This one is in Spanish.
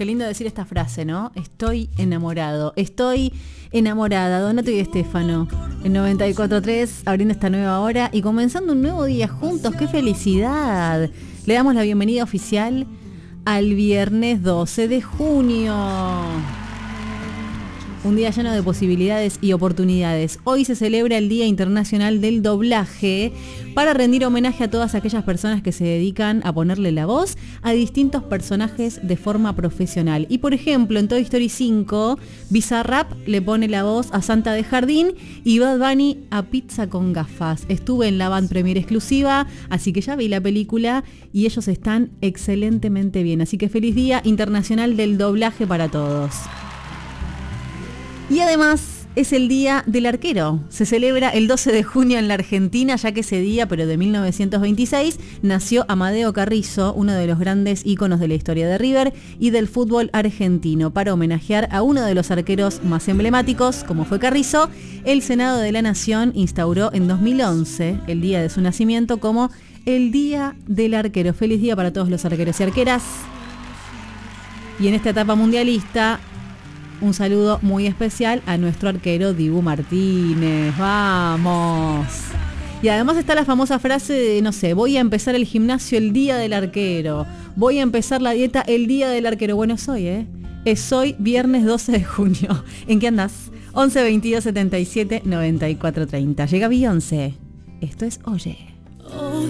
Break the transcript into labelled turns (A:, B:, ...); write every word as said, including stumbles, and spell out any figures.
A: qué lindo decir esta frase, ¿no? Estoy enamorado, estoy enamorada. Donato y Estefano, en noventa y cuatro punto tres, abriendo esta nueva hora y comenzando un nuevo día juntos. ¡Qué felicidad! Le damos la bienvenida oficial al viernes doce de junio. Un día lleno de posibilidades y oportunidades. Hoy se celebra el Día Internacional del Doblaje para rendir homenaje a todas aquellas personas que se dedican a ponerle la voz a distintos personajes de forma profesional. Y por ejemplo, en Toy Story cinco, Bizarrap le pone la voz a Santa de Jardín y Bad Bunny a Pizza con Gafas. Estuve en la Band Premiere exclusiva, así que ya vi la película y ellos están excelentemente bien. Así que feliz Día Internacional del Doblaje para todos. Y además es el Día del Arquero. Se celebra el doce de junio en la Argentina, ya que ese día, pero de mil novecientos veintiséis, nació Amadeo Carrizo, uno de los grandes íconos de la historia de River y del fútbol argentino. Para homenajear a uno de los arqueros más emblemáticos, como fue Carrizo, el Senado de la Nación instauró en dos mil once, el día de su nacimiento, como el Día del Arquero. Feliz día para todos los arqueros y arqueras. Y en esta etapa mundialista, un saludo muy especial a nuestro arquero Dibu Martínez. ¡Vamos! Y además está la famosa frase de, no sé, voy a empezar el gimnasio el día del arquero. Voy a empezar la dieta el día del arquero. Bueno, es hoy, ¿eh? Es hoy, viernes doce de junio. ¿En qué andás? once veintidós setenta y siete noventa y cuatro treinta. Llega Beyoncé. Esto es Oye.
B: Oh,